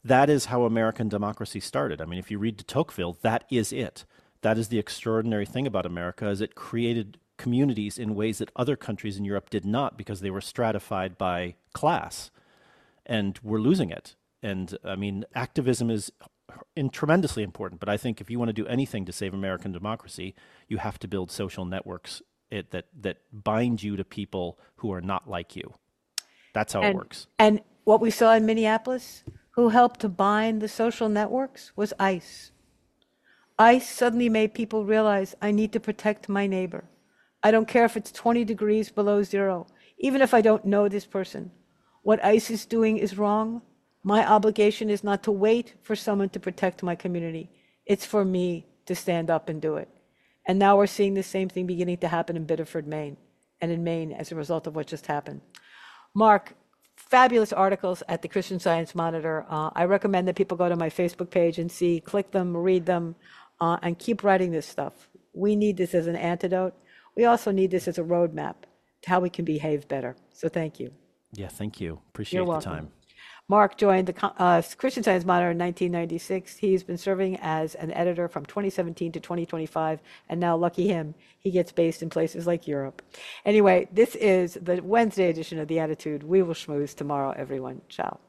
that is how American democracy started. I mean, if you read de Tocqueville, that is it. That is the extraordinary thing about America, is it created communities in ways that other countries in Europe did not, because they were stratified by class, and we're losing it. And I mean, activism is tremendously important, but I think if you want to do anything to save American democracy, you have to build social networks that bind you to people who are not like you. That's how it And works. and what we saw in Minneapolis, who helped to bind the social networks was ICE. ICE suddenly made people realize I need to protect my neighbor. I don't care if it's 20 degrees below zero, even if I don't know this person. What ICE is doing is wrong. My obligation is not to wait for someone to protect my community. It's for me to stand up and do it. And now we're seeing the same thing beginning to happen in Biddeford, Maine, and in Maine as a result of what just happened. Mark, fabulous articles at the Christian Science Monitor. I recommend that people go to my Facebook page and see, click them, read them, and keep writing this stuff. We need this as an antidote. We also need this as a roadmap to how we can behave better. So thank you. Yeah, thank you. You're Appreciate the welcome. time. Mark joined the Christian Science Monitor in 1996. He's been serving as an editor from 2017 to 2025, and now, lucky him, he gets based in places like Europe. Anyway, this is the Wednesday edition of The Attitude. We will schmooze tomorrow, everyone. Ciao.